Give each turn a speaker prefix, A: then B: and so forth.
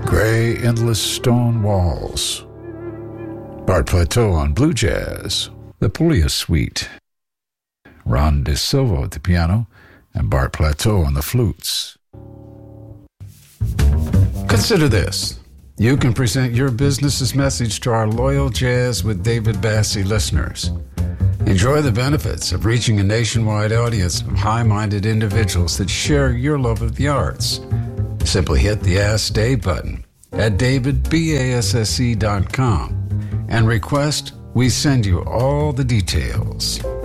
A: Gray endless stone walls. Bart Plateau on blue jazz. The Puglia Suite. Ron De Silva at the piano and Bart Plateau on the flutes. Consider this. You can present your business's message to our loyal Jazz with David Bassie listeners. Enjoy the benefits of reaching a nationwide audience of high-minded individuals that share your love of the arts. Simply hit the Ask Dave button at davidbasse.com and request we send you all the details.